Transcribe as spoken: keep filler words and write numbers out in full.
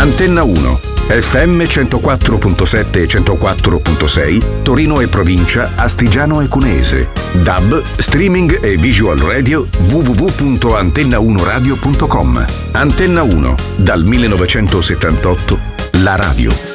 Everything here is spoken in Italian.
Antenna uno, F M centoquattro virgola sette e centoquattro virgola sei, Torino e provincia, Astigiano e Cuneese. D A B, streaming e visual radio, w w w punto antenna uno radio punto com. Antenna uno, dal millenovecentosettantotto, la radio